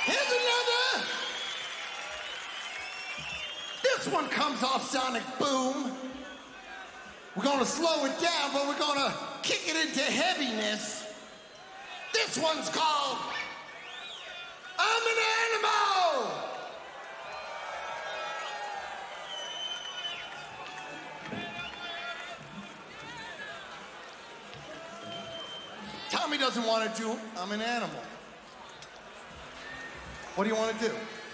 Here's another. This one comes off Sonic Boom. We're gonna slow it down, but we're gonna kick it into heaviness. This one's called I'm an Animal. Tommy doesn't want to do I'm an Animal. What do you want to do?